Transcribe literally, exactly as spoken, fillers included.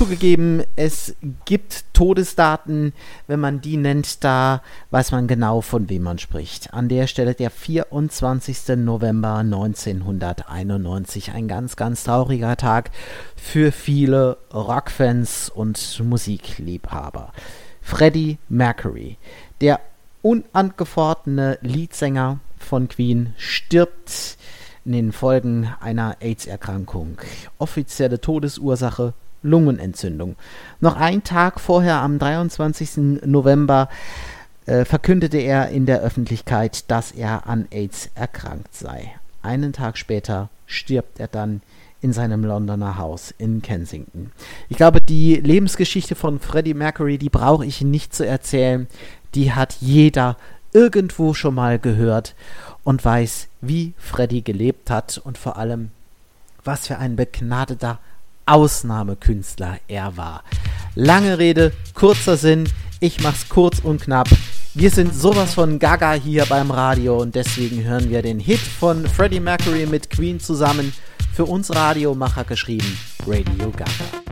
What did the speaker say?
Zugegeben, es gibt Todesdaten, wenn man die nennt, da weiß man genau, von wem man spricht. An der Stelle der vierundzwanzigster November neunzehnhunderteinundneunzig, ein ganz, ganz trauriger Tag für viele Rockfans und Musikliebhaber. Freddie Mercury, der unangefochtene Leadsänger von Queen, stirbt in den Folgen einer AIDS-Erkrankung. Offizielle Todesursache Lungenentzündung. Noch einen Tag vorher, am dreiundzwanzigsten November, äh, verkündete er in der Öffentlichkeit, dass er an AIDS erkrankt sei. Einen Tag später stirbt er dann in seinem Londoner Haus in Kensington. Ich glaube, die Lebensgeschichte von Freddie Mercury, die brauche ich nicht zu erzählen. Die hat jeder irgendwo schon mal gehört und weiß, wie Freddie gelebt hat und vor allem, was für ein begnadeter Ausnahmekünstler er war. Lange Rede, kurzer Sinn, ich mach's kurz und knapp. Wir sind sowas von gaga hier beim Radio und deswegen hören wir den Hit von Freddie Mercury mit Queen zusammen. Für uns Radiomacher geschrieben, Radio Gaga.